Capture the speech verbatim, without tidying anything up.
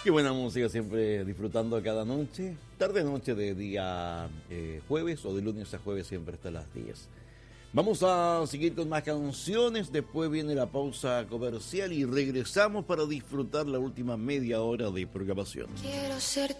Qué buena música, siempre disfrutando cada noche, tarde noche de día eh, jueves o de lunes a jueves, siempre hasta las diez. Vamos a seguir con más canciones, después viene la pausa comercial y regresamos para disfrutar la última media hora de programación. Quiero ser